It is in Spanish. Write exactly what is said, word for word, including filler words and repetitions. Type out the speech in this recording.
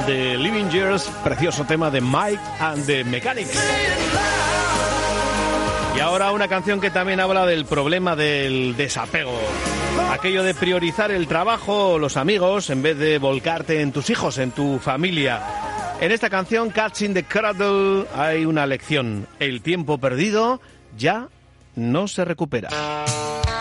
The Living Years, precioso tema de Mike and the Mechanics. Y ahora una canción que también habla del problema del desapego. Aquello de priorizar el trabajo o los amigos en vez de volcarte en tus hijos, en tu familia. En esta canción, Catching the Cradle, hay una lección. El tiempo perdido ya no se recupera.